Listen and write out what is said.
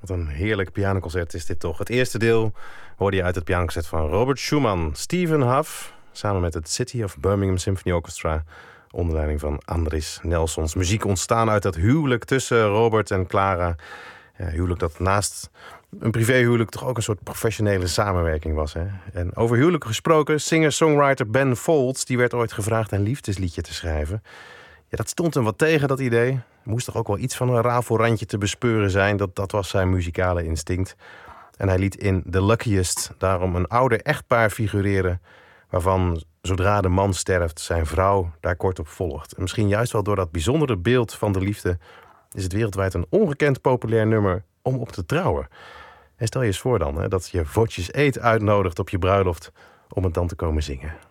Wat een heerlijk pianoconcert is dit toch. Het eerste deel hoorde je uit het pianoconcert van Robert Schumann. Stephen Huff, samen met het City of Birmingham Symphony Orchestra, onder leiding van Andris Nelsons. Muziek ontstaan uit dat huwelijk tussen Robert en Clara. Ja, huwelijk dat naast een privéhuwelijk toch ook een soort professionele samenwerking was. Hè? En over huwelijk gesproken, singer-songwriter Ben Folds, die werd ooit gevraagd een liefdesliedje te schrijven. Ja, dat stond hem wat tegen, dat idee. Er moest toch ook wel iets van een rafelrandje te bespeuren zijn. Dat was zijn muzikale instinct. En hij liet in The Luckiest daarom een ouder echtpaar figureren, waarvan zodra de man sterft zijn vrouw daar kort op volgt. En misschien juist wel door dat bijzondere beeld van de liefde is het wereldwijd een ongekend populair nummer om op te trouwen. En stel je eens voor dan, hè, dat je Wojciech Eed uitnodigt op je bruiloft om het dan te komen zingen.